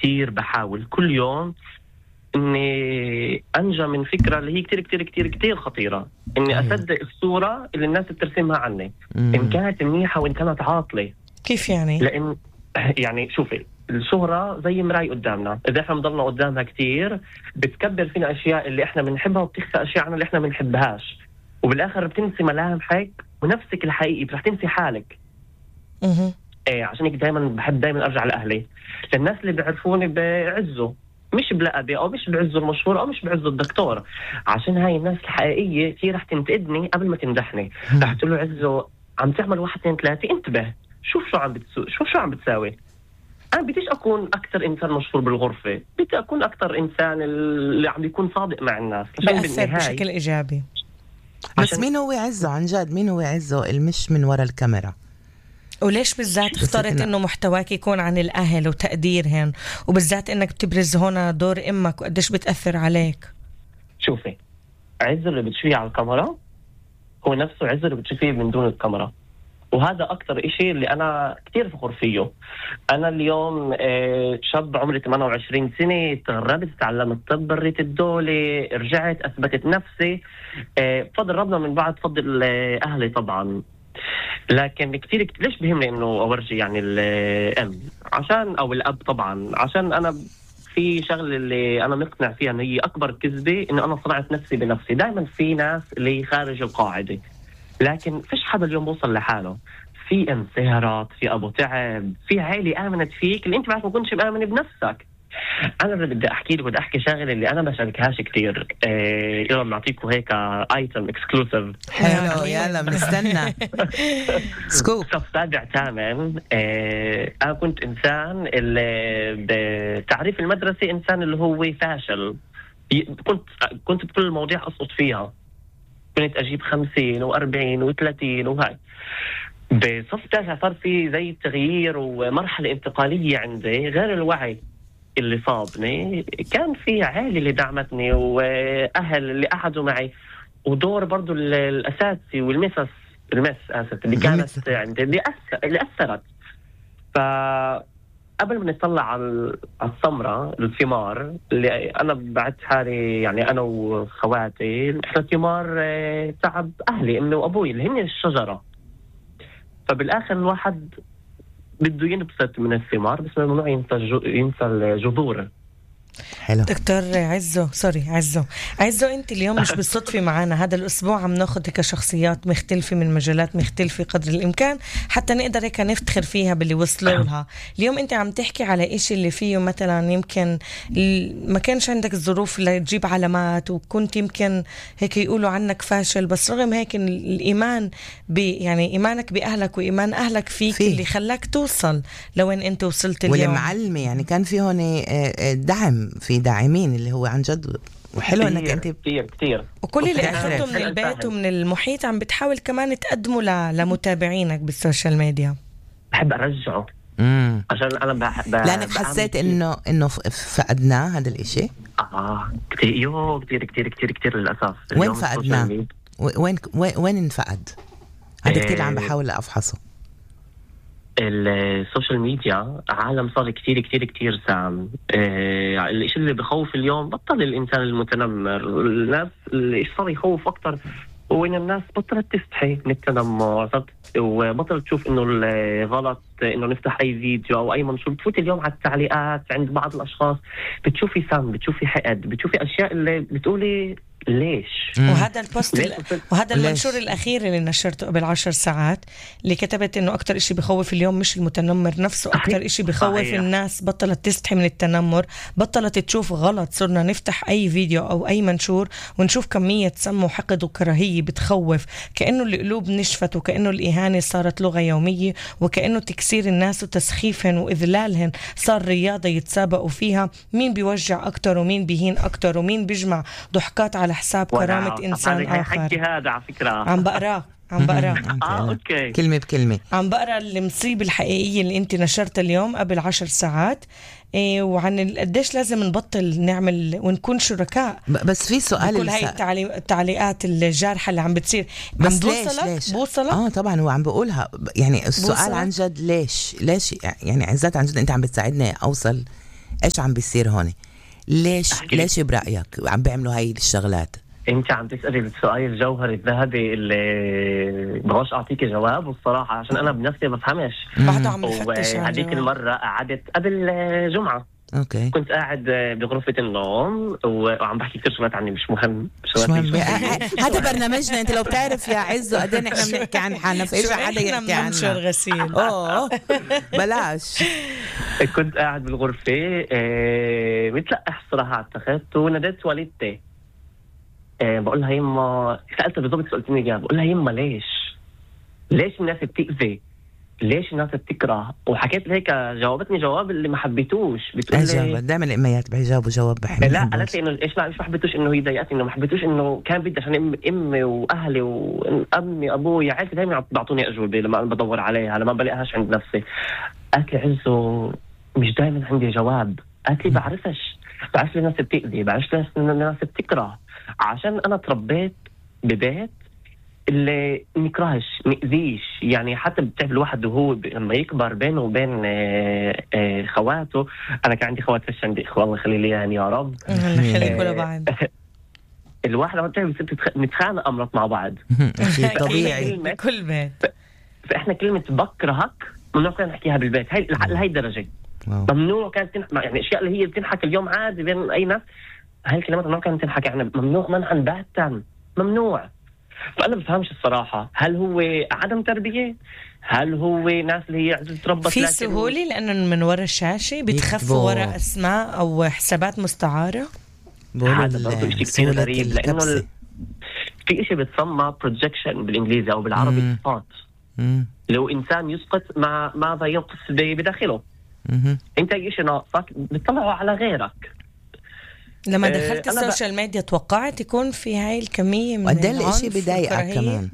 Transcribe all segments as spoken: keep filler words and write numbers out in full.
كتير بحاول كل يوم إني أنجى من فكرة اللي هي كتير كتير كتير كتير خطيرة، إني أصدق الصورة اللي الناس بترسمها عني إن كانت منيحة وإن كانت عاطلة. كيف يعني؟ لأن يعني شوفي الشهرة زي مراية قدامنا، إذا إحنا مضلنا قدامها كتير بتكبر فينا أشياء اللي إحنا بنحبها وبتخفى أشياء عنا اللي إحنا بنحبهاش، وبالآخر بتنسي ملامحك ونفسك الحقيقي، رح تنسي حالك. اها إيه عشان هيك دايما بحب دايما أرجع لأهلي، للناس اللي بيعرفوني بعزه مش بلقبي أو مش بعزه المشهور أو مش بعزه الدكتور، عشان هاي الناس الحقيقية هي رح تنتقدني قبل ما تمدحني. رح تقول له عزه عم تعمل واحد اثنين ثلاثة، انتبه شوف شو عم بتسوي، شوف شو عم بتساوي. أنا بديش أكون أكثر إنسان مشهور بالغرفة، بدي أكون أكثر إنسان اللي عم بيكون صادق مع الناس بأثر بشكل إيجابي. بس مين هو عزه عن جد؟ مين هو عزه المش من وراء الكاميرا؟ وليش بالذات اخترت إنه محتواك يكون عن الأهل وتقديرهن، وبالذات إنك بتبرز هنا دور أمك وقديش بتأثر عليك؟ شوفي عزه اللي بتشوفيه على الكاميرا هو نفسه عزه اللي بتشوفيه من دون الكاميرا، وهذا أكتر إشي اللي أنا كتير فخور فيه. أنا اليوم شاب عمري ثمانية وعشرين سنة، تغربت، تعلمت طب بريت الدولة، رجعت أثبتت نفسي بفضل ربنا، من بعد فضل أهلي طبعا. لكن كتير كتير ليش بهمني إنه أورجي يعني الأم عشان أو الأب طبعا، عشان أنا في شغلة اللي أنا مقتنع فيها إن هي أكبر كذبة، إنه أنا صنعت نفسي بنفسي. دائما في ناس اللي خارج القاعدة، لكن فيش حدا اليوم بوصل لحاله. في ام سهرات، في ابو تعب، في عائله امنت فيك اللي انت بعد ما كنتش مآمن بنفسك. انا اللي بدي احكي لك، بدي احكي شغله اللي انا بشاركهاش كثير. إيه يلا بنعطيكم هيك ايتم اكسكلوسيف. حلو يلا بنستنى. سكوب. صف سابع ثامن. إيه انا كنت انسان اللي بتعريف المدرسه انسان اللي هو فاشل. كنت كنت بكل المواضيع اسقط فيها، كنت أجيب خمسين وأربعين وثلاثين وهاي. بصف تاسع صار في زي تغيير ومرحلة انتقالية عندي غير الوعي اللي صابني. كان في عائلة اللي دعمتني وأهل اللي قعدوا معي، ودور برضو الأساسي والمسس المس آسف اللي كانت عندي اللي, أثر اللي أثرت. فقبل ما نطلع على الثمرة الثمار اللي أنا بعد حالي، يعني أنا وخواتي إحنا ثمار تعب أهلي أمي وأبوي اللي هن الشجرة. فبالآخر الواحد بده ينبسط من الثمار بس ممنوع ينسى ينسى الجذور. حلو. دكتور عزو سوري عزو عزو انت اليوم مش بالصدفة معنا، هذا الاسبوع عم ناخذ كشخصيات مختلفة من مجالات مختلفة قدر الامكان حتى نقدر هيك نفتخر فيها باللي وصلوا لها. اليوم انت عم تحكي على اشي اللي فيه مثلا يمكن ما كانش عندك الظروف اللي تجيب علامات، وكنت يمكن هيك يقولوا عنك فاشل، بس رغم هيك الايمان ب يعني ايمانك باهلك وايمان اهلك فيك فيه. اللي خلاك توصل لوين انت وصلت اليوم. والمعلمة يعني كان في هون دعم، في داعمين اللي هو عن جد. وحلو انك انت كتير كتير وكل اللي اخذته من البيت ومن المحيط عم بتحاول كمان تقدمه ل... لمتابعينك بالسوشيال ميديا. بحب ارجعه امم عشان انا بحب لانك حسيت انه انه فقدناه هذا الاشي. اه كتير يو كتير كتير كتير كتير للاسف. وين فقدناه؟ وين وين انفقد؟ هذا كتير عم بحاول افحصه. السوشيال ميديا عالم صار كتير كتير كتير سام. إيه الاشي اللي بخوف اليوم بطل الانسان المتنمر. الناس اللي صار يخوف اكتر وين الناس بطلت تستحي من التنمر، وبطلت تشوف انه الغلط انه نفتح اي فيديو او اي منشور. بتفوت اليوم على التعليقات عند بعض الاشخاص بتشوفي سام، بتشوفي حقد، بتشوفي اشياء اللي بتقولي ليش. وهذا البوست ال... وهذا المنشور الأخير اللي نشرته قبل عشر ساعات اللي كتبت إنه أكتر إشي بخوف اليوم مش المتنمر نفسه، أكتر إشي بخوف صحيح. الناس بطلت تستحي من التنمر، بطلت تشوف غلط، صرنا نفتح أي فيديو أو أي منشور ونشوف كمية سم وحقد وكراهية بتخوف، كأنه القلوب نشفت وكأنه الإهانة صارت لغة يومية وكأنه تكسير الناس وتسخيفهن وإذلالهن صار رياضة يتسابقوا فيها، مين بيوجع أكتر ومين بيهين أكتر ومين بيجمع ضحكات على حساب كرامة إنسان آخر. حكي هذا على فكرة عم بقراه عم بقراه آه أوكي كلمة بكلمة عم بقرا المصيبة الحقيقية اللي أنت نشرتها اليوم قبل عشر ساعات. إيه وعن قديش لازم نبطل نعمل ونكون شركاء. بس في سؤال كل هاي التعليقات الجارحة اللي عم بتصير عم بوصلك بوصلك اه طبعا هو عم بقولها. يعني السؤال بوصلك؟ عن جد ليش ليش يعني عزت عن جد أنت عم بتساعدني أوصل ايش عم بيصير هون؟ ليش ليش برأيك عم بيعملوا هاي الشغلات؟ انت عم تسألي السؤال الجوهري الذهبي اللي بغاش اعطيك جواب والصراحة عشان انا بنفسي ما بفهمش. بعده عم بفتش. وهذيك المرة قعدت قبل جمعة، اوكي، كنت قاعد بغرفة النوم وعم بحكي كثير شغلات عني مش مهم. مش مهم. هذا برنامجنا، انت لو بتعرف يا عز قدين احنا بنحكي عن حالنا، فايش حدا يحكي عننا غسيل. اوه بلاش. كنت قاعد بالغرفة اه متلقح صراحة على التخت وناديت والدتي. اه بقول لها يما، سألتها بالضبط سألتني اياها، بقول لها يما ليش؟ ليش الناس بتأذي؟ ليش الناس بتكره؟ وحكيت هيك جاوبتني جواب اللي ما حبيتوش. بتقول لي دائما الاميات بيجاوبوا جواب بحب. لا قالت لي انه ايش ما مش ما حبيتوش، انه هي ضايقتني، انه ما حبيتوش، انه كان بدي عشان أم امي واهلي وامي ابوي عائلتي دائما بيعطوني اجوبه لما انا بدور عليها، لما بلاقيهاش عند نفسي. قالت لي عزو مش دائما عندي جواب. قالت لي بعرفش، بعرف الناس بتأذي، بعرف الناس بتكره، عشان انا تربيت ببيت اللي نكرهش نأذيش. يعني حتى بتعرف الواحد وهو لما يكبر بينه وبين آه آه خواته، انا كان عندي خوات فيش عندي اخوه الله يخلي لي يعني يا رب. الله يخليك ولا بعد. الواحد لما بتعرف نتخانق امرات مع بعض طبيعي كل بيت. فاحنا كلمه بكرهك ممنوع كان نحكيها بالبيت، هاي لهي الدرجه ممنوع كانت تنح... يعني الاشياء اللي هي بتنحكى اليوم عادي بين اي ناس، هاي الكلمات ممنوع كانت تنحكى، يعني ممنوع منعا باتا، ممنوع. فأنا بفهمش الصراحة، هل هو عدم تربية؟ هل هو ناس اللي هي تربت في سهولة لأنه من وراء الشاشة بتخفوا وراء أسماء أو حسابات مستعارة؟ هذا برضو إشي كتير غريب، لأنه ال... في إشي بتسمى projection بالإنجليزي أو بالعربي إسقاط. لو إنسان يسقط ما ماذا ينقص بداخله. مم. أنت إشي ناقصك بتطلعه على غيرك. لما دخلت السوشيال ميديا توقعت يكون في هاي الكمية من العنف؟ قد الاشي بضايقك كمان؟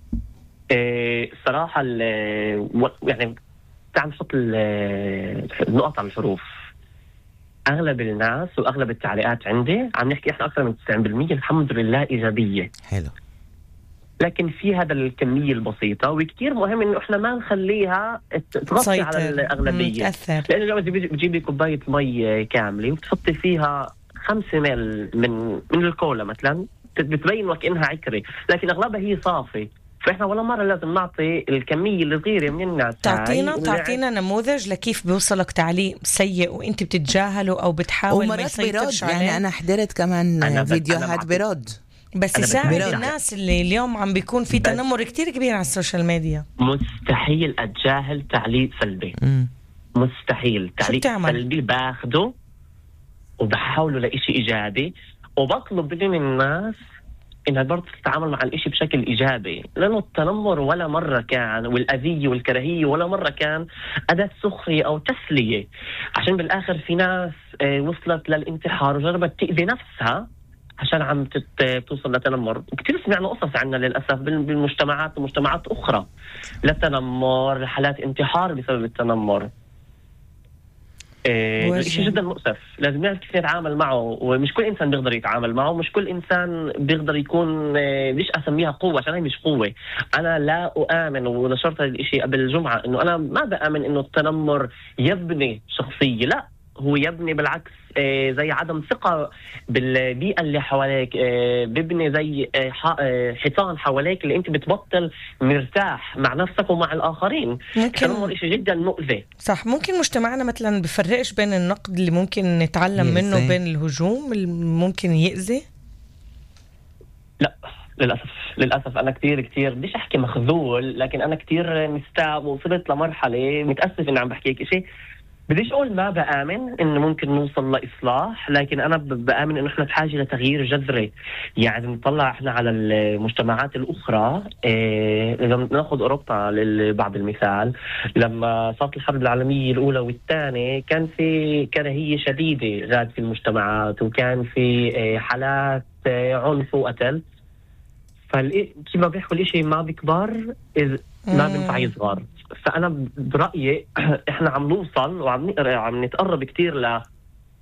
إيه صراحة يعني تعال نحط النقط على الحروف. أغلب الناس وأغلب التعليقات عندي عم نحكي إحنا أكثر من تسعين بالمية الحمد لله إيجابية. حلو. لكن في هذا الكمية البسيطة وكتير مهم إنه إحنا ما نخليها تغطي على الأغلبية، لأنه لما بتجيبي كوباية مي كاملة وبتحطي فيها خمسة مل من من الكولا مثلا بتبين وكأنها عكرة، لكن أغلبها هي صافي. فإحنا ولا مرة لازم نعطي الكمية الصغيرة من الناس. تعطينا تعطينا نموذج لكيف بيوصلك تعليق سيء وانت بتتجاهله او بتحاول ما يسيطرش عليه. يعني أنا حضرت كمان فيديوهات برد، بس يساعد الناس اللي اليوم عم بيكون في تنمر كتير كبير على السوشيال ميديا. مستحيل أتجاهل تعليق سلبي. م. مستحيل. تعليق سلبي باخده وبحاولوا لإشي إيجابي، وبطلب من الناس إنها برضه تتعامل مع الإشي بشكل إيجابي، لأنه التنمر ولا مرة كان والأذية والكراهية ولا مرة كان أداة سخرية أو تسلية، عشان بالآخر في ناس وصلت للانتحار وجربت تأذي نفسها عشان عم توصل لتنمر. كتير سمعنا قصص عنا للأسف بالمجتمعات ومجتمعات أخرى لتنمر، حالات انتحار بسبب التنمر. إيه شيء جدا مؤسف، لازم نعرف كيف نتعامل معه، ومش كل إنسان بيقدر يتعامل معه، مش كل إنسان بيقدر يكون إيه ليش أسميها قوة، عشان هي مش قوة. أنا لا أؤمن ونشرت هذا الشيء قبل الجمعة إنه أنا ما بآمن إنه التنمر يبني شخصية، لا هو يبني بالعكس إيه زي عدم ثقة بالبيئة اللي حواليك، إيه بيبني زي إيه حيطان حواليك اللي انت بتبطل مرتاح مع نفسك ومع الآخرين. التنمر إشي جدا مؤذي. صح. ممكن مجتمعنا مثلا بفرقش بين النقد اللي ممكن نتعلم منه وبين الهجوم اللي ممكن يأذي؟ لا للأسف للأسف أنا كتير كتير بديش أحكي مخذول، لكن أنا كتير مستاء وصلت لمرحلة متأسف إن عم بحكي هيك شيء. بديش أقول ما بآمن إنه ممكن نوصل لإصلاح، لكن أنا بآمن إنه إحنا بحاجة لتغيير جذري. يعني نطلع إحنا على المجتمعات الأخرى، إيه لما نأخذ أوروبا لبعض المثال، لما صارت الحرب العالمية الأولى والثانية كان في كراهية شديدة غاد في المجتمعات، وكان في إيه حالات إيه عنف وقتل. فكما بيحكوا الإشي ما بيكبر إذ ما بينفع يصغر. فأنا برأيي إحنا عم نوصل وعم نقرأ عم نتقرب كتير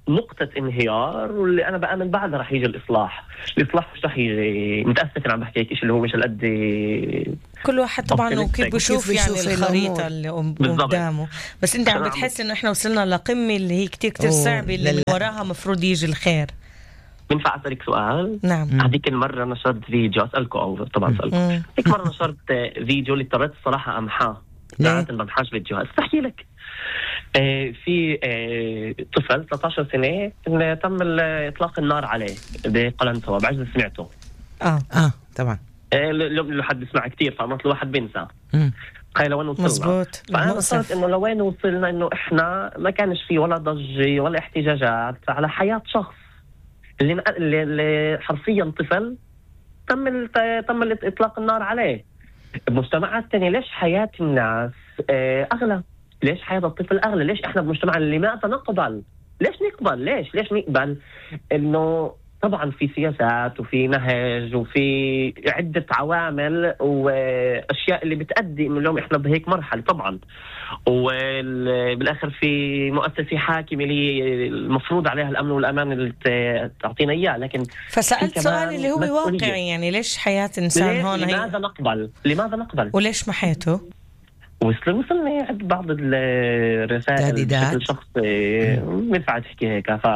نقطة انهيار، واللي أنا بآمن بعدها رح يجي الإصلاح. الإصلاح مش رح يجي، متأسف عم بحكي هيك إشي اللي هو مش القد. كل واحد طبعا وكيف بشوف يعني الخريطة اللي قدامه. بس أنت عم بتحس إنه إحنا وصلنا لقمة اللي هي كتير كتير صعبة، اللي من وراها مفروض يجي الخير. بنفع أسألك سؤال؟ نعم. هذيك المرة نشرت فيديو، أسألكم أو طبعا أسألكم. هيك مرة نشرت فيديو اللي اضطريت الصراحة أمحاه. لا ما بمحاش فيديو. أستحكي لك. آه في آه طفل ثلاثة عشر سنة تم إطلاق النار عليه بقلنسوة، بعجز سمعته. آه آه طبعا. آه لو حد بيسمع كتير فعمرت الواحد بينسى. خير لوين وصلنا. مزبوط. فأنا صارت إنه لوين وصلنا، إنه إحنا ما كانش في ولا ضجة ولا احتجاجات على حياة شخص اللي, اللي حرفيا طفل تم تم إطلاق النار عليه. بمجتمعات تانية ليش حياة الناس آه أغلى؟ ليش حياة الطفل أغلى؟ ليش إحنا بمجتمع اللي ما نقبل؟ ليش نقبل؟ ليش ليش نقبل إنه طبعا في سياسات وفي نهج وفي عدة عوامل وأشياء اللي بتأدي إنه اليوم إحنا بهيك مرحلة طبعا، وبالآخر في مؤسسة حاكمة اللي المفروض عليها الأمن والأمان اللي تعطينا إياه. لكن فسألت سؤال اللي هو واقعي، يعني ليش حياة إنسان هون؟ لماذا نقبل؟ لماذا نقبل؟ وليش محيته؟ وصل وصلني عند بعض الرسائل بشكل شخصي ما ينفع تحكي هيك، ف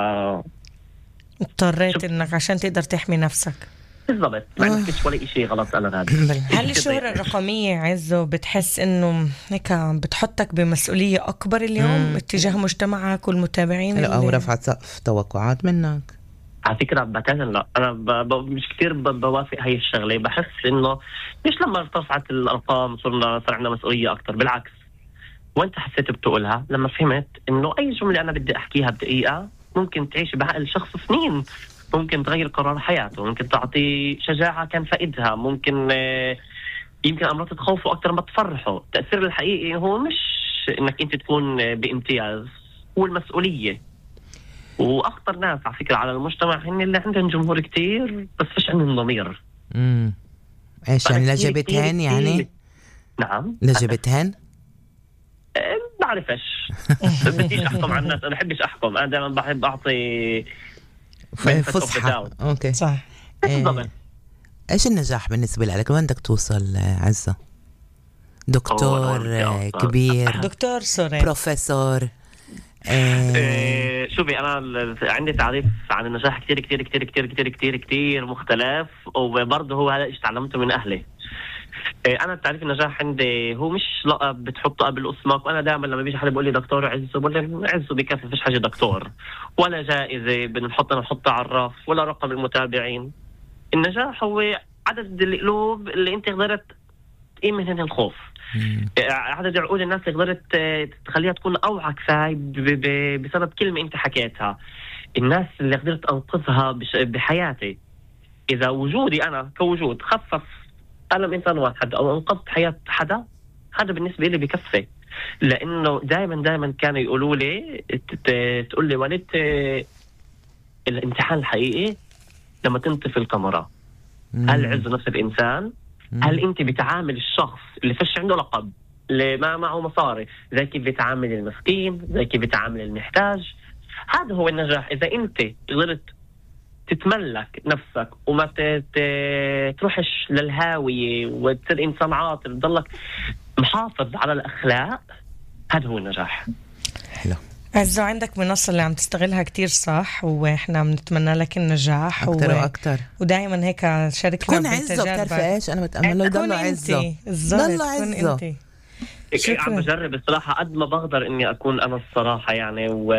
اضطريت انك عشان تقدر تحمي نفسك. بالضبط. ما عندكش ولا شيء غلط انا هذا. هل الشهرة الرقمية عزو بتحس انه هيك بتحطك بمسؤولية اكبر اليوم مم. اتجاه مجتمعك والمتابعين او رفعت سقف توقعات منك؟ على فكرة بتاتا لا انا ب... ب... مش كتير ب... بوافق هاي الشغلة. بحس انه مش لما ارتفعت الارقام صرنا صار عندنا مسؤولية اكتر، بالعكس. وانت حسيت بتقولها لما فهمت انه اي جملة انا بدي احكيها بدقيقة ممكن تعيش بعقل شخص سنين، ممكن تغير قرار حياته، ممكن تعطي شجاعة كان فائدها، ممكن يمكن أمرات تخوفه أكتر ما تفرحه. التأثير الحقيقي هو مش إنك أنت تكون بامتياز، هو المسؤولية. وأخطر ناس على فكرة على المجتمع هن اللي عندهم جمهور كتير بس فيش عندهم ضمير. امم إيش يعني لجبتهن يعني؟ نعم لجبتهن؟ بعرفش. بديش أحكم عن الناس، أنا بحبش أحكم. أنا دائما بحب أعطي فصحى. أوكي صح. إيه. إيش النجاح بالنسبة لك؟ وين بدك توصل عزة؟ دكتور كبير، دكتور سوري، بروفيسور. إيه. إيه شوفي أنا عندي تعريف عن النجاح كتير كتير كتير كتير كتير كتير كتير مختلف، وبرضه هو هذا إيش تعلمته من أهلي. انا تعريف النجاح عندي هو مش لقب بتحطه قبل اسمك. وانا دائما لما بيجي حدا بيقول لي دكتور عزو بقول له عزو بكفي، فيش حاجه دكتور ولا جائزه بنحطها نحطها على الرف ولا رقم المتابعين. النجاح هو عدد القلوب اللي انت قدرت تقيم منهن الخوف، عدد عقول الناس اللي قدرت تخليها تكون اوعى كفايه بسبب كلمه انت حكيتها، الناس اللي قدرت انقذها بحياتي. اذا وجودي انا كوجود خفف ألم إنسان واحد أو أنقذت حياة حدا، هذا بالنسبة لي بكفي. لأنه دائما دائما كانوا يقولوا لي تقول لي ولد الامتحان الحقيقي لما تنطفي الكاميرا. هل عز نفس الإنسان؟ هل أنت بتعامل الشخص اللي فيش عنده لقب، اللي ما معه مصاري، زي كيف بتعامل المسكين، زي كيف بتعامل المحتاج؟ هذا هو النجاح. إذا أنت قدرت تتملك نفسك وما تروحش للهاوية وتصير إنسان عاطل، تضلك محافظ على الأخلاق، هذا هو النجاح. حلو. عزو عندك منصة اللي عم تستغلها كتير صح، وإحنا بنتمنى لك النجاح أكتر و... وأكتر. ودائما هيك شاركنا كون عزو. بتعرفي إيش أنا بتأمل له يضل عزو، يضل عزو. عم بجرب الصراحة قد ما بقدر إني أكون أنا الصراحة يعني. و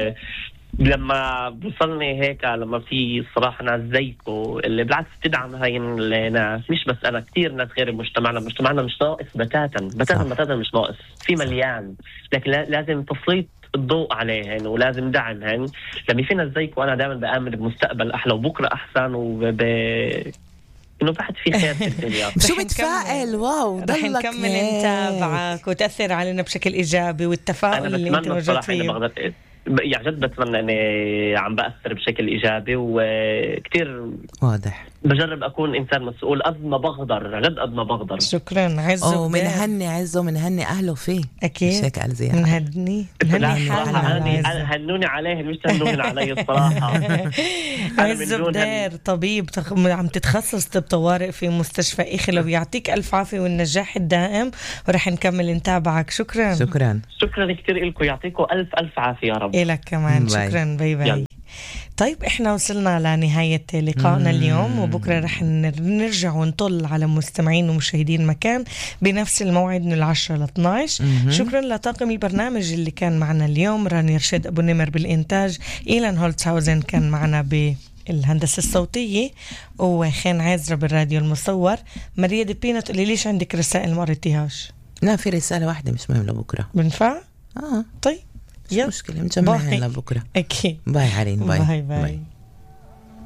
لما بوصلني هيك لما في الصراحة ناس زيكو اللي بالعكس تدعم هاي الناس، مش بس أنا، كتير ناس غير مجتمعنا. مجتمعنا مش ناقص بتاتا بتاتا بتاتا مش ناقص، في مليان، لكن لازم تسليط الضوء عليهن ولازم دعمهن. لما في ناس زيكو أنا دائما بآمن بمستقبل أحلى وبكرة أحسن وب إنه بعد في خير في الدنيا. شو بتفائل. واو رح نكمل نتابعك وتأثر علينا بشكل إيجابي، والتفاؤل اللي أنت موجود فيه يعني جد بتمنى اني عم بأثر بشكل ايجابي وكتير واضح. بجرب أكون إنسان مسؤول قد ما بقدر، جد قد ما بقدر. شكرا عزو. أو منهني عزو منهني أهله فيه. أكيد. مش هيك قال زياد. منهني. منهني حالنا. هنوني عليه مش هنوني علي الصراحة. عزو بدير طبيب عم تتخصص طب طوارئ في مستشفى إيخلو، يعطيك ألف عافية والنجاح الدائم، ورح نكمل نتابعك. شكرا. شكرا. شكرا كتير لكم، يعطيكم ألف ألف عافية يا رب. إلك كمان. باي. شكرا. باي باي. يلا. طيب احنا وصلنا لنهاية لقائنا اليوم، وبكرة رح نرجع ونطل على مستمعين ومشاهدين مكان بنفس الموعد من العشرة لاثناش. شكرا لطاقم البرنامج اللي كان معنا اليوم، راني رشيد أبو نمر بالإنتاج، إيلان هولتسهاوزن كان معنا بالهندسة الصوتية، وخين عزرة بالراديو المصور. ماريا دي بينا تقولي ليش عندك رسائل ما قريتيهاش؟ لا في رسالة واحدة مش مهم لبكرة. بنفع؟ اه طيب مش مشكلة، مجمعين لبكرة. أكيد. باي عرين. باي باي, باي. باي.